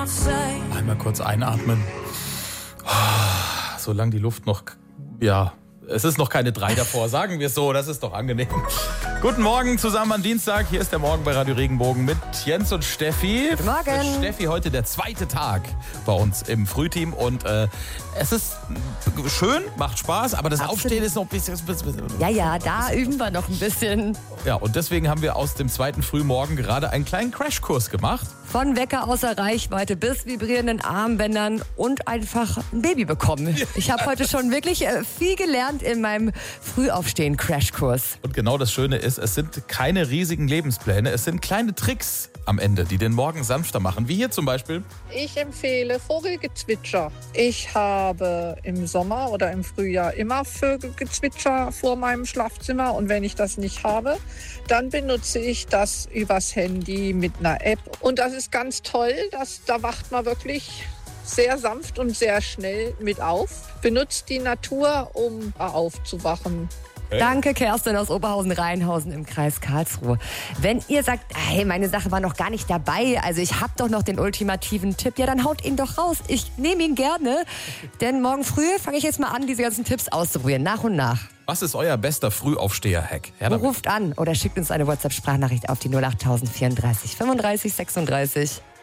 Einmal kurz einatmen. Solange die Luft noch, es ist noch keine 3 davor, sagen wir es so, das ist doch angenehm. Guten Morgen zusammen am Dienstag, hier ist der Morgen bei Radio Regenbogen mit Jens und Steffi. Guten Morgen. Für Steffi heute der 2. Tag bei uns im Frühteam und es ist schön, macht Spaß, aber das Absolut. Aufstehen ist noch ein bisschen... Ja, da üben wir noch ein bisschen. Ja, und deswegen haben wir aus dem 2. Frühmorgen gerade einen kleinen Crashkurs gemacht. Von Wecker außer Reichweite bis vibrierenden Armbändern und einfach ein Baby bekommen. Ich habe heute schon wirklich viel gelernt in meinem Frühaufstehen-Crashkurs. Und genau das Schöne ist, es sind keine riesigen Lebenspläne, es sind kleine Tricks am Ende, die den Morgen sanfter machen. Wie hier zum Beispiel. Ich empfehle Vogelgezwitscher. Ich habe im Sommer oder im Frühjahr immer Vögelgezwitscher vor meinem Schlafzimmer und wenn ich das nicht habe, dann benutze ich das übers Handy mit einer App. Und das ist ganz toll, da wacht man wirklich sehr sanft und sehr schnell mit auf. Benutzt die Natur, um aufzuwachen. Hey. Danke, Kerstin aus Oberhausen-Rheinhausen im Kreis Karlsruhe. Wenn ihr sagt, hey, meine Sache war noch gar nicht dabei, also ich habe doch noch den ultimativen Tipp, ja, dann haut ihn doch raus. Ich nehme ihn gerne, denn morgen früh fange ich jetzt mal an, diese ganzen Tipps auszuprobieren, nach und nach. Was ist euer bester Frühaufsteher-Hack? Ruft an oder schickt uns eine WhatsApp-Sprachnachricht auf die 08000 34 35 36.